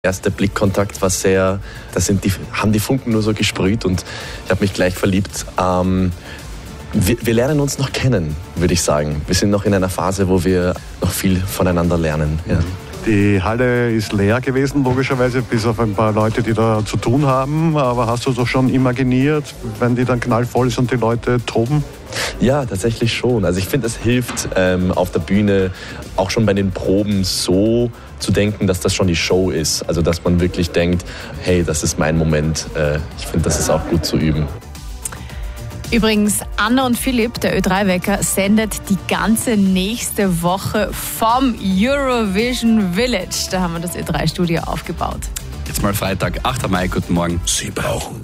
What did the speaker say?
Erster Blickkontakt war sehr, haben die Funken nur so gesprüht und ich habe mich gleich verliebt. Wir lernen uns noch kennen, würde ich sagen. Wir sind noch in einer Phase, wo wir noch viel voneinander lernen. Ja. Die Halle ist leer gewesen, logischerweise, bis auf ein paar Leute, die da zu tun haben. Aber hast du doch schon imaginiert, wenn die dann knallvoll ist und die Leute toben? Ja, tatsächlich schon. Also ich finde, es hilft auf der Bühne auch schon bei den Proben so zu denken, dass das schon die Show ist. Also dass man wirklich denkt, hey, das ist mein Moment. Ich finde, das ist auch gut zu üben. Übrigens, Anna und Philipp, der Ö3-Wecker, sendet die ganze nächste Woche vom Eurovision Village. Da haben wir das Ö3-Studio aufgebaut. Jetzt mal Freitag, 8. Mai, guten Morgen. Sie brauchen